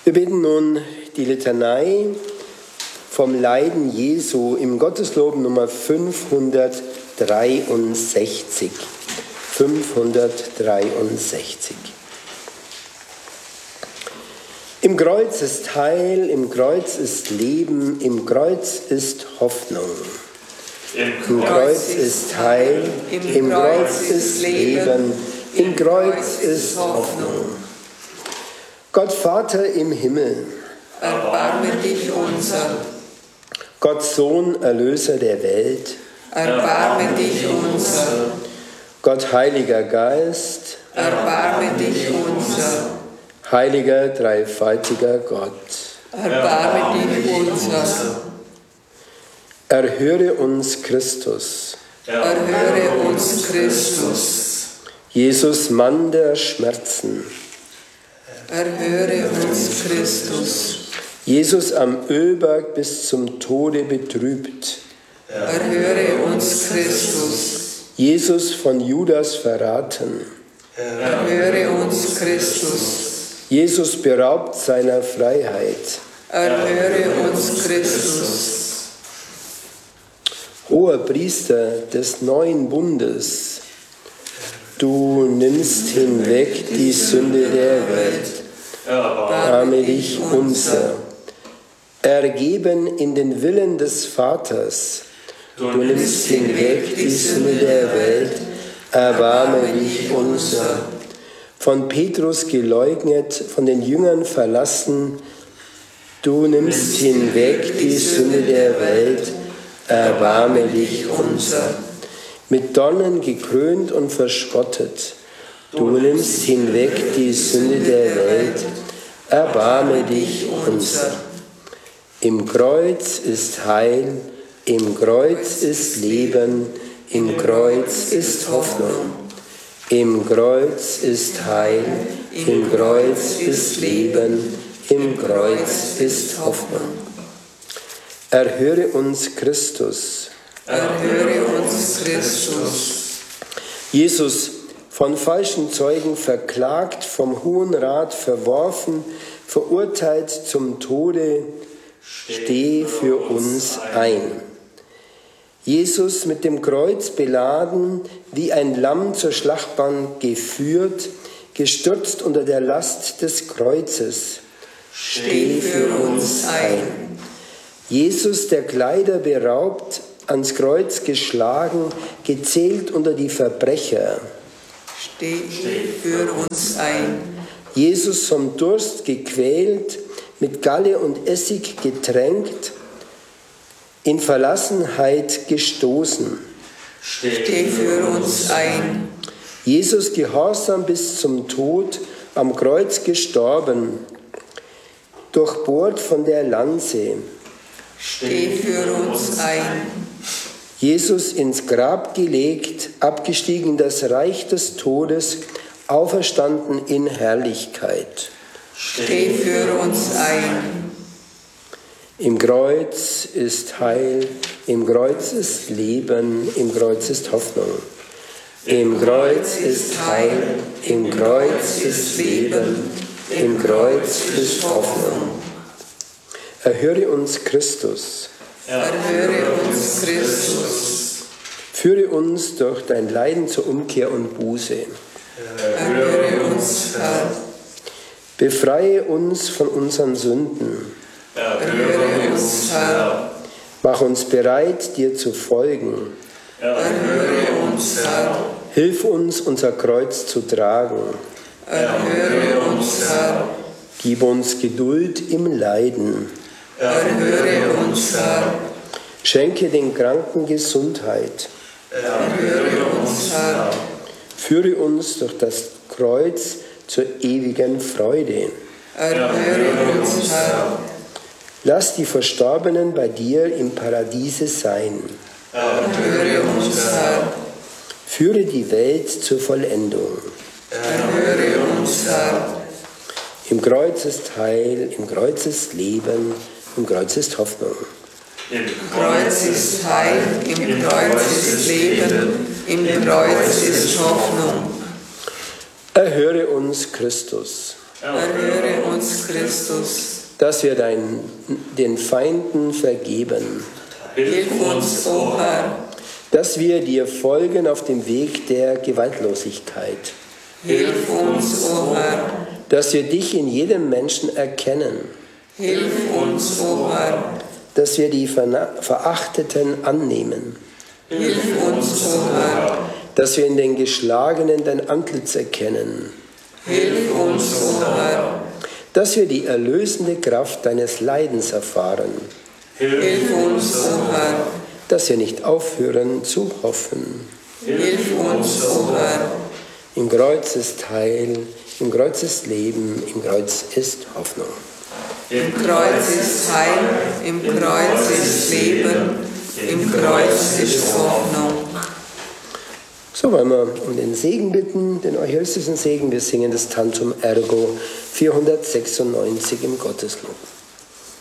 Wir beten nun die Litanei vom Leiden Jesu im Gotteslob Nummer 563. 563. Im Kreuz ist Heil, im Kreuz ist Leben, im Kreuz ist Hoffnung. Im Kreuz ist Heil, im Kreuz ist Leben, im Kreuz ist Hoffnung. Gott Vater im Himmel, erbarme dich unser. Gott Sohn, Erlöser der Welt, erbarme dich unser. Gott Heiliger Geist, erbarme dich unser. Heiliger, dreifaltiger Gott, erbarme dich unser. Erhöre uns Christus, erhöre uns Christus. Jesus, Mann der Schmerzen, erhöre uns Christus. Jesus am Ölberg bis zum Tode betrübt, erhöre uns Christus. Jesus von Judas verraten, erhöre uns Christus. Jesus beraubt seiner Freiheit, erhöre uns Christus. Hoher Priester des neuen Bundes, du nimmst hinweg die Sünde der Welt, erbarme dich unser. Ergeben in den Willen des Vaters, du nimmst hinweg die Sünde der Welt, erbarme dich unser. Von Petrus geleugnet, von den Jüngern verlassen, du nimmst hinweg die Sünde der Welt, erbarme dich unser. Mit Dornen gekrönt und verspottet, du nimmst hinweg die Sünde der Welt, erbarme dich unser. Im Kreuz ist Heil, im Kreuz ist Leben, im Kreuz ist Hoffnung. Im Kreuz ist Heil, im Kreuz ist Leben, im Kreuz ist Hoffnung. Erhöre uns Christus. erhöre uns Christus. Jesus, von falschen Zeugen verklagt, vom Hohen Rat verworfen, verurteilt zum Tode, steh für uns ein. Jesus mit dem Kreuz beladen, wie ein Lamm zur Schlachtbahn geführt, gestürzt unter der Last des Kreuzes, steh für uns ein. Jesus, der Kleider beraubt, ans Kreuz geschlagen, gezählt unter die Verbrecher, steh für uns ein. Jesus vom Durst gequält, mit Galle und Essig getränkt, in Verlassenheit gestoßen, steh für uns ein. Jesus gehorsam bis zum Tod, am Kreuz gestorben, durchbohrt von der Lanze, steh für uns ein. Jesus ins Grab gelegt, abgestiegen in das Reich des Todes, auferstanden in Herrlichkeit. Steh für uns ein. Im Kreuz ist Heil, im Kreuz ist Leben, im Kreuz ist Hoffnung. Im Kreuz ist Heil, im Kreuz ist Leben, im Kreuz ist Hoffnung. Erhöre uns Christus. Erhöre uns Christus. Führe uns durch dein Leiden zur Umkehr und Buße. Erhöre uns, Herr. Befreie uns von unseren Sünden. Erhöre uns, Herr. Mach uns bereit, dir zu folgen. Erhöre uns, Herr. Hilf uns, unser Kreuz zu tragen. Erhöre uns, Herr. Gib uns Geduld im Leiden. Erhöre uns, Herr. Schenke den Kranken Gesundheit. Erhöre uns, Herr. Führe uns durch das Kreuz zur ewigen Freude. Erhöre uns, Herr. Lass die Verstorbenen bei dir im Paradiese sein. Erhöre uns, Herr. Führe die Welt zur Vollendung. Erhöre uns, Herr. Im Kreuz ist Heil, im Kreuz ist Leben, im Kreuz ist Hoffnung. Im Kreuz ist Heil, im Kreuz ist Leben, im Kreuz ist Hoffnung. Erhöre uns Christus. Erhöre uns, Christus. Dass wir den Feinden vergeben. Hilf uns, o Herr. Dass wir dir folgen auf dem Weg der Gewaltlosigkeit. Hilf uns, o Herr. Dass wir dich in jedem Menschen erkennen. Hilf uns, o Herr. Dass wir die Verachteten annehmen. Hilf uns, o Herr. Dass wir in den Geschlagenen dein Antlitz erkennen. Hilf uns, o Herr. Dass wir die erlösende Kraft deines Leidens erfahren. Hilf uns, o Herr. Dass wir nicht aufhören zu hoffen. Hilf uns, o Herr. Im Kreuz ist Heil, im Kreuz ist Leben, im Kreuz ist Hoffnung. Im Kreuz ist Heil, im Kreuz ist Leben, im Kreuz ist Hoffnung. So wollen wir um den Segen bitten, den eucharistischen Segen. Wir singen das Tantum Ergo 496 im Gotteslob.